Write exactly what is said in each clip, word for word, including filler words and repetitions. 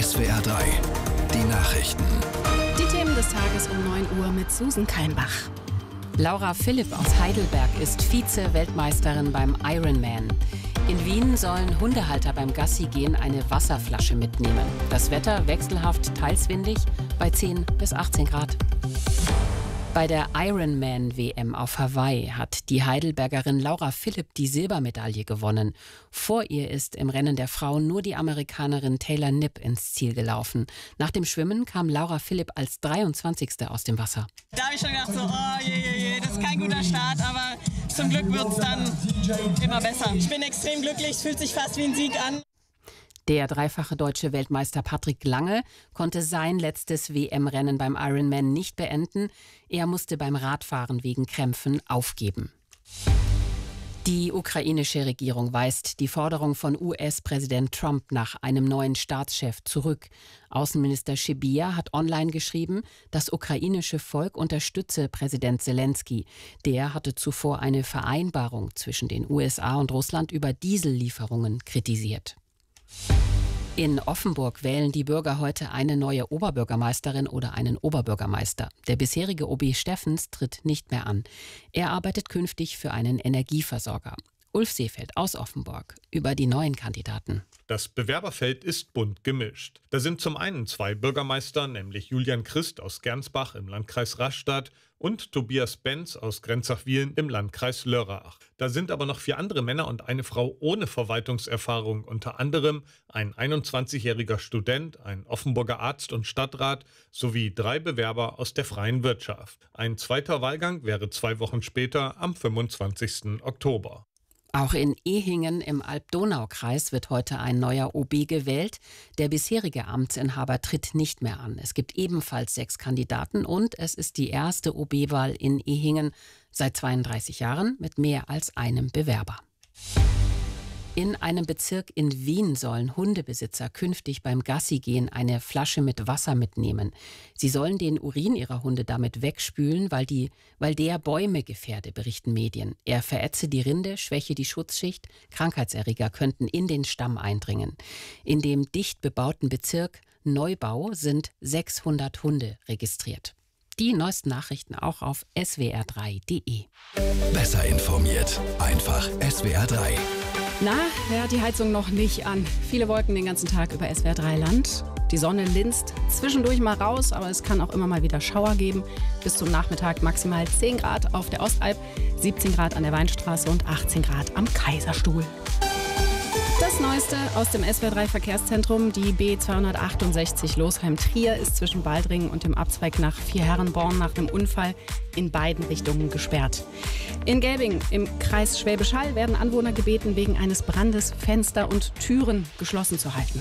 S W R drei, die Nachrichten. Die Themen des Tages um neun Uhr mit Susan Keinbach. Laura Philipp aus Heidelberg ist Vize-Weltmeisterin beim Ironman. In Wien sollen Hundehalter beim Gassi-Gehen eine Wasserflasche mitnehmen. Das Wetter wechselhaft, teils windig, bei zehn bis achtzehn Grad. Bei der Ironman-W M auf Hawaii hat die Heidelbergerin Laura Philipp die Silbermedaille gewonnen. Vor ihr ist im Rennen der Frauen nur die Amerikanerin Taylor Knipp ins Ziel gelaufen. Nach dem Schwimmen kam Laura Philipp als dreiundzwanzigste aus dem Wasser. Da habe ich schon gedacht, so, oh je, je, je, das ist kein guter Start, aber zum Glück wird es dann immer besser. Ich bin extrem glücklich, es fühlt sich fast wie ein Sieg an. Der dreifache deutsche Weltmeister Patrick Lange konnte sein letztes W M-Rennen beim Ironman nicht beenden. Er musste beim Radfahren wegen Krämpfen aufgeben. Die ukrainische Regierung weist die Forderung von U S-Präsident Trump nach einem neuen Staatschef zurück. Außenminister Sybiha hat online geschrieben, das ukrainische Volk unterstütze Präsident Selenskyj. Der hatte zuvor eine Vereinbarung zwischen den U S A und Russland über Diesellieferungen kritisiert. In Offenburg wählen die Bürger heute eine neue Oberbürgermeisterin oder einen Oberbürgermeister. Der bisherige O B Steffens tritt nicht mehr an. Er arbeitet künftig für einen Energieversorger. Ulf Seefeld aus Offenburg über die neuen Kandidaten. Das Bewerberfeld ist bunt gemischt. Da sind zum einen zwei Bürgermeister, nämlich Julian Christ aus Gernsbach im Landkreis Rastatt und Tobias Benz aus Grenzach-Wiehlen im Landkreis Lörrach. Da sind aber noch vier andere Männer und eine Frau ohne Verwaltungserfahrung, unter anderem ein einundzwanzigjähriger Student, ein Offenburger Arzt und Stadtrat sowie drei Bewerber aus der freien Wirtschaft. Ein zweiter Wahlgang wäre zwei Wochen später am fünfundzwanzigsten Oktober. Auch in Ehingen im Alb-Donau-Kreis wird heute ein neuer O B gewählt. Der bisherige Amtsinhaber tritt nicht mehr an. Es gibt ebenfalls sechs Kandidaten und es ist die erste O B-Wahl in Ehingen seit zweiunddreißig Jahren mit mehr als einem Bewerber. In einem Bezirk in Wien sollen Hundebesitzer künftig beim Gassi-Gehen eine Flasche mit Wasser mitnehmen. Sie sollen den Urin ihrer Hunde damit wegspülen, weil, die, weil der Bäume gefährde, berichten Medien. Er verätze die Rinde, schwäche die Schutzschicht, Krankheitserreger könnten in den Stamm eindringen. In dem dicht bebauten Bezirk Neubau sind sechshundert Hunde registriert. Die neuesten Nachrichten auch auf S W R drei punkt de. Besser informiert, einfach S W R drei. Na, wer hat die Heizung noch nicht an? Viele Wolken den ganzen Tag über S W R drei Land. Die Sonne linst zwischendurch mal raus, aber es kann auch immer mal wieder Schauer geben. Bis zum Nachmittag maximal zehn Grad auf der Ostalb, siebzehn Grad an der Weinstraße und achtzehn Grad am Kaiserstuhl. Das Neueste aus dem S W R drei Verkehrszentrum, die B zweihundertachtundsechzig Losheim-Trier ist zwischen Baldringen und dem Abzweig nach Vierherrenborn nach einem Unfall in beiden Richtungen gesperrt. In Gelbing im Kreis Schwäbisch Hall werden Anwohner gebeten, wegen eines Brandes Fenster und Türen geschlossen zu halten.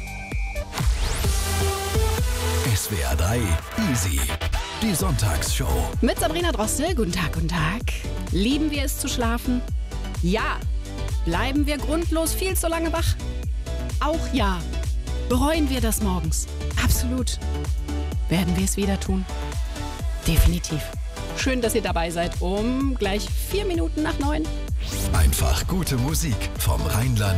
S W R drei Easy, die Sonntagsshow. Mit Sabrina Drossel, guten Tag, guten Tag. Lieben wir es zu schlafen? Ja. Bleiben wir grundlos viel zu lange wach? Auch ja. Bereuen wir das morgens? Absolut. Werden wir es wieder tun? Definitiv. Schön, dass ihr dabei seid um gleich vier Minuten nach neun. Einfach gute Musik vom Rheinland